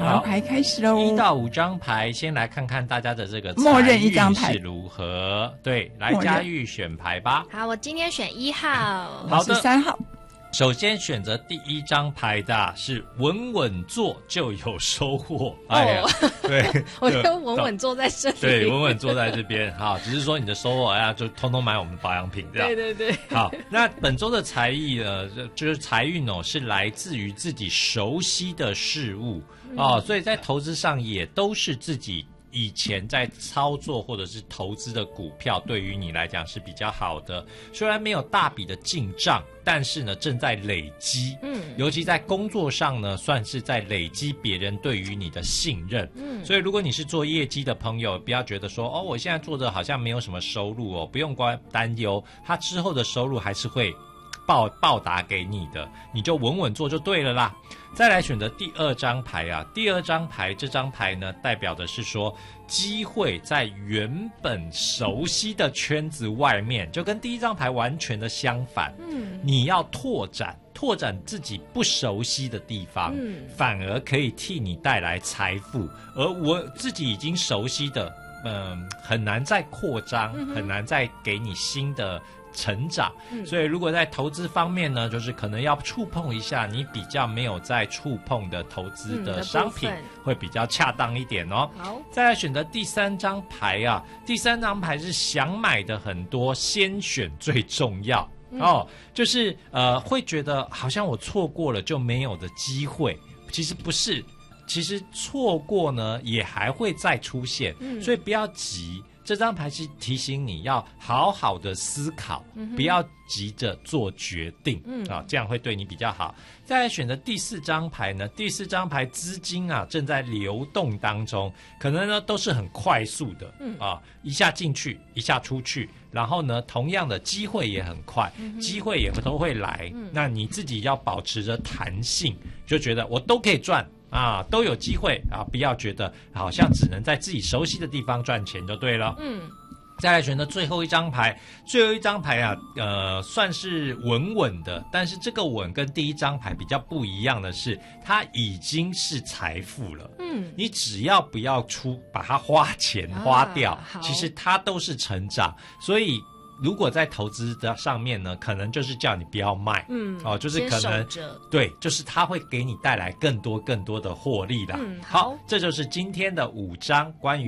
好，牌开始喽。 1到5张牌，先来看看大家的这个默认一张牌是如何。对，来嘉玉选牌吧。 好，我今天选1号。 好的 13号。 首先选择第1张牌的是稳稳坐就有收获。哎呀，对， 我就稳稳坐在这里。 对，稳稳坐在这边。好，只是说你的收获就通通买我们的保养品这样。 对对对。 好，那本周的财意呢，就是财运是来自于自己熟悉的事物所以在投资上也都是自己以前在操作或者是投资的股票，对于你来讲是比较好的。虽然没有大笔的进账，但是呢正在累积。尤其在工作上呢，算是在累积别人对于你的信任。所以如果你是做业绩的朋友，不要觉得说我现在做的好像没有什么收入不用担忧，他之后的收入还是会报答给你的，你就稳稳做就对了啦。再来选择第2张牌第2张牌这张牌呢，代表的是说机会在原本熟悉的圈子外面，就跟第1张牌完全的相反。你要拓展自己不熟悉的地方，反而可以替你带来财富。而我自己已经熟悉的很难再扩张，很难再给你新的成长。所以如果在投资方面呢，就是可能要触碰一下你比较没有在触碰的投资的商品，会比较恰当一点好，再来选择第3张牌第3张牌是想买的很多，先选最重要就是会觉得好像我错过了就没有的机会，其实不是，其实错过呢也还会再出现，所以不要急。这张牌是提醒你要好好的思考，不要急着做决定这样会对你比较好。再来选择第4张牌呢，第4张牌资金正在流动当中，可能呢都是很快速的一下进去一下出去，然后呢同样的机会也很快，机会也都会来，那你自己要保持着弹性，就觉得我都可以赚都有机会不要觉得好像只能在自己熟悉的地方赚钱就对了。再来选择最后一张牌，最后一张牌算是稳稳的，但是这个稳跟第1张牌比较不一样的是，它已经是财富了。你只要不要把它花钱花掉，其实它都是成长。所以如果在投资的上面呢，可能就是叫你不要卖，就是可能对，就是它会给你带来更多的获利啦。好，这就是今天的5张关于